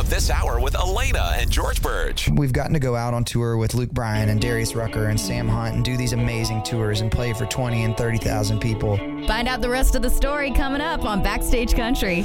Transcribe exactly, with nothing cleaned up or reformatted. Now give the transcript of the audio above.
this hour with Elena and George Burge. We've gotten to go out on tour with Luke Bryan and Darius Rucker and Sam Hunt and do these amazing tours and play for twenty and thirty thousand people. Find out the rest of the story coming up on Backstage Country.